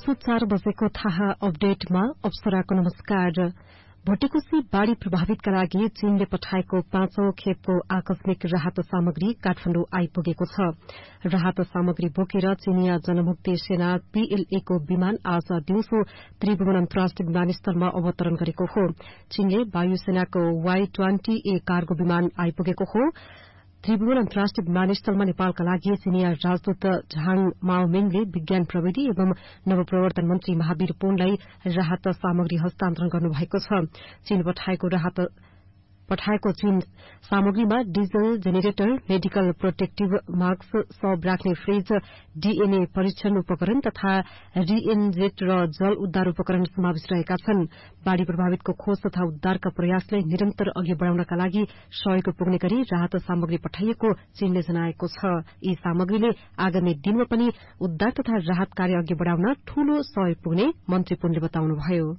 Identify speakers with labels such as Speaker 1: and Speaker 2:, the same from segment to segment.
Speaker 1: दिउँसो 4 बजेको थाहा अपडेटमा अप्सराको नमस्कार। भोटेकोशी बाढ़ी प्रभावितका लागि चीनले पठाएको 5औं खेपको आकस्मिक राहत सामग्री काठमाडौँ आइपुगेको छ। राहत सामग्री बोकेर चीनिया जनमुक्ति सेना PLA को विमान आज दिउँसो त्रिभुवन अन्तर्राष्ट्रिय विमानस्थलमा अवतरण गरेको हो। चीनले वायुसेनाको Y-20A कार्गो विमान आइपुगेको हो। त्रिभुवन अन्तर्राष्ट्रिय विमानस्थलमा नेपालका लागि चीनिया राजदूत झाङ माओमिङले विज्ञान प्रविधि एवं नवप्रवर्तन मन्त्री महावीर पुनलाई राहत सामग्री हस्तान्तरण गर्नुभएको छ। चीन पठाएको चीन सामग्रीमा diesel generator, medical protective mask, शव राख्ने फ्रिज, DNA परीक्षण उपकरण तथा रिएन्जेट र जल उद्धार उपकरण समावेश रहेका छन्। बाढ़ी प्रभावितको खोज तथा उद्धारका प्रयासलाई निरन्तर अघि बढ़ाउनका लागि सहयोग पुग्ने गरी राहत सामग्री पठाइएको चीनले जनाएको छ। यी सामग्रीले आगामी दिनमा पनि उद्धार तथा राहत कार्य अघि बढ़ाउन ठूलो सहयोग पुग्ने मन्त्री पुनले बताउनुभयो।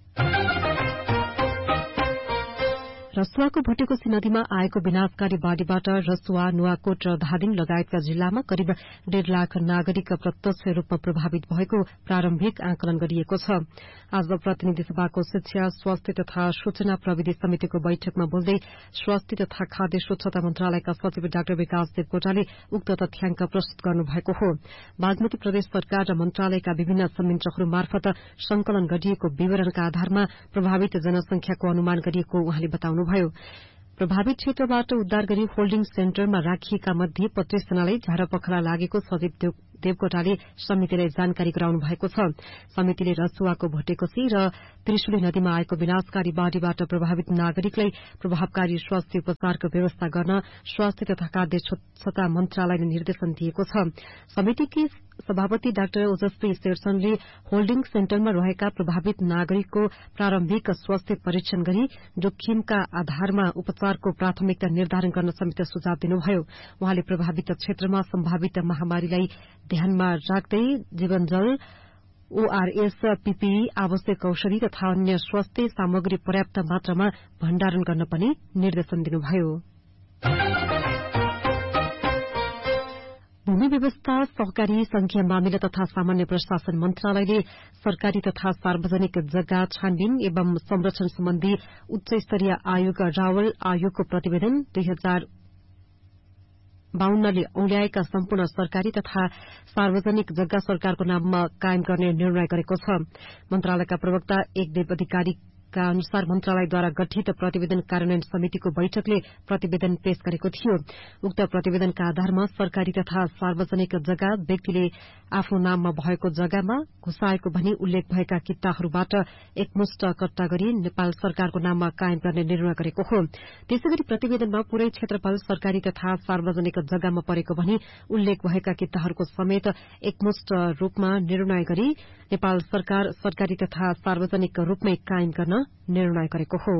Speaker 1: रसुवाको भोटेकोशी नदीमा आएको विनाशकारी बाढ़ीबाट रसुवा, नुवाकोट र धादिङ लगायतका जिल्लामा करिब 1.5 लाख नागरिक प्रत्यक्ष रूपमा प्रभावित भएको प्रारम्भिक आंकलन गरिएको छ। आज प्रतिनिधि सभाको शिक्षा, स्वास्थ्य तथा सूचना प्रविधि समितिको बैठकमा बोल्दै स्वास्थ्य तथा खाद्य स्वच्छता मन्त्रालयका सचिव डाक्टर विकास देवकोटाले उक्त तथ्याङ्क प्रस्तुत गर्नुभएको हो। बागमती प्रदेश सरकार र मन्त्रालयका विभिन्न संयन्त्रहरू मार्फत संकलन गरिएको विवरणका आधारमा प्रभावित जनसंख्याको अनुमान गरिएको उहाँले बताउनु भयो। प्रभावित क्षेत्रबाट उद्धार गरी होल्डिङ सेन्टरमा राखिएका मध्ये 25 जनालाई झारापखला लागेको सचिव देवकोटाले समितिलाई जानकारी गराउनु भएको छ। समितिले रसुवाको भोटेकोशी र त्रिशुली नदीमा आएको विनाशकारी बाढ़ीबाट प्रभावित नागरिकलाई प्रभावकारी स्वास्थ्य उपचारको व्यवस्था गर्न स्वास्थ्य तथा खाद्य स्वच्छता मन्त्रालयले निर्देशन दिएको छ। समितिकी सभापति डाक्टर ओजस्वी शेरसनले होल्डिङ सेन्टरमा रहेका प्रभावित नागरिकको प्रारम्भिक स्वास्थ्य परीक्षण गरी जोखिमका आधारमा उपचारको प्राथमिकता निर्धारण गर्न समेत सुझाव दिनुभयो। उहाँले प्रभावित क्षेत्रमा सम्भावित महामारीलाई ध्यानमा राख्दै जीवनजल, ORS, PPE, आवश्यक औषधि तथा अन्य स्वास्थ्य सामग्री पर्याप्त मात्रामा भण्डारण गर्न पनि निर्देशन दिनुभयो। भूमि व्यवस्था, सहकारी संघीय मामिला तथा सामान्य प्रशासन मन्त्रालयले सरकारी तथा सार्वजनिक जग्गा छानबिन एवं संरक्षण सम्बन्धी उच्च स्तरीय आयोग रावल आयोगको प्रतिवेदन 2052 ले औल्याएका सम्पूर्ण सरकारी तथा सार्वजनिक जग्गा सरकारको नाममा कायम गर्ने निर्णय गरेको छ। मन्त्रालयका प्रवक्ता एकदेव अधिकारीका अनुसार मन्त्रालयद्वारा गठित प्रतिवेदन कार्यान्वयन समितिको बैठकले प्रतिवेदन पेश गरेको थियो। उक्त प्रतिवेदनका आधारमा सरकारी तथा सार्वजनिक जग्गा व्यक्तिले आफ्नो नाममा भएको जग्गामा घुसाएको भनी उल्लेख भएका कित्ताहरूबाट एकमुष्ट कट्टा गरी नेपाल सरकारको नाममा कायम गर्ने निर्णय गरेको हो। त्यसैगरी प्रतिवेदनमा पूरै क्षेत्रफल सरकारी तथा सार्वजनिक जग्गामा परेको भनी उल्लेख भएका कित्ताहरूको समेत एकमुष्ट रूपमा निर्णय गरी नेपाल सरकार सरकारी तथा सार्वजनिक रूपमै कायम गर्न निर्णय गरेको हो।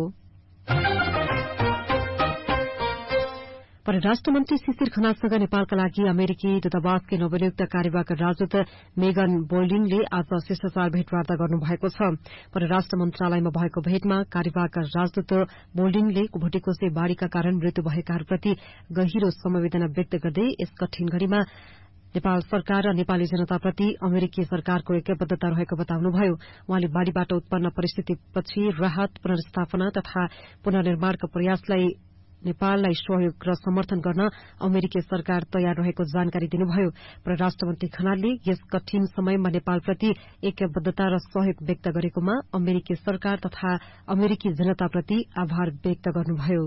Speaker 1: परराष्ट्र मन्त्री शिशिर खनालसँग नेपालका लागि अमेरिकी दूतावासकी नवनियुक्त कार्यवाहक राजदूत मेगन बोल्डिङले आज शिष्टाचार भेटवार्ता गर्नुभएको छ। परराष्ट्र मन्त्रालयमा भएको भेटमा कार्यवाहक राजदूत बोल्डिङले भोटेकोशी बाढ़ीका कारण मृत्यु भएकाहरूप्रति गहिरो समवेदना व्यक्त गर्दै यस कठिन घड़ीमा नेपाल सरकार र नेपाली जनताप्रति अमेरिकी सरकारको एकबद्धता रहेको बताउनुभयो। उहाँले बाढ़ीबाट उत्पन्न परिस्थितिपछि राहत, पुनर्स्थापना तथा पुनर्निर्माणका प्रयासलाई नेपाललाई सहयोग र समर्थन गर्न अमेरिकी सरकार तयार रहेको जानकारी दिनुभयो। परराष्ट्र मन्त्री खनालले यस कठिन समयमा नेपालप्रति एकबद्धता र सहयोग व्यक्त गरेकोमा अमेरिकी सरकार तथा अमेरिकी जनताप्रति आभार व्यक्त गर्नुभयो।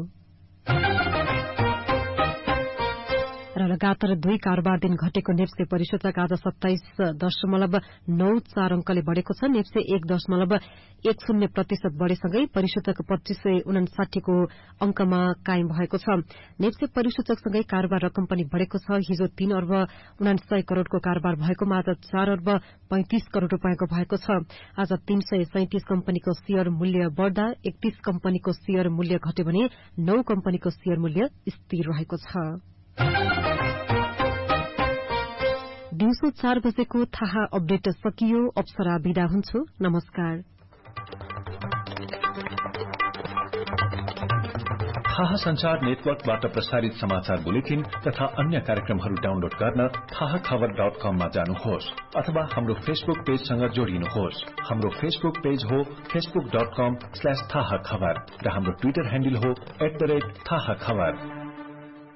Speaker 1: र लगातार 2 कारोबार दिन घटेको नेप्से परिसूचक आज 27.94 अंकले बढ़ेको छ। नेप्से 1.10% बढ़ेसँगै परिसूचक 2559 को अंकमा कायम भएको छ। नेप्से परिसूचकसँगै कारोबार रकम पनि बढ़ेको छ। हिजो 3 अर्ब 59 करोड़को कारोबार भएकोमा आज 4 अर्ब 35 करोड़ रूपियाँको भएको छ। आज 337 कम्पनीको शेयर मूल्य बढ़दा 31 कम्पनीको शेयर मूल्य घट्यो भने 9 कम्पनीको शेयर मूल्य स्थिर रहेको छ। दिउँसो 4 बजेको थाहा अपडेट सकियो। अप्सरा बिदा हुन्छु। नमस्कार।
Speaker 2: थाहा संचार नेटवर्कबाट प्रसारित समाचार बुलेटिन तथा अन्य कार्यक्रमहरू डाउनलोड गर्न थाहाखबर.com मा जानुहोस् अथवा हाम्रो फेसबुक पेजसँग जोडिनुहोस्। हाम्रो फेसबुक पेज हो facebook.com/थाहाखबर र हाम्रो ट्विटर ह्यान्डल हो @थाहाखबर।